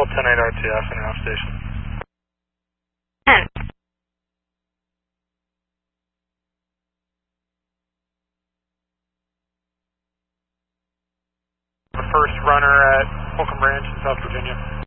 10-8 RTF and off station. 10. The first runner at Holcomb Ranch in South Virginia.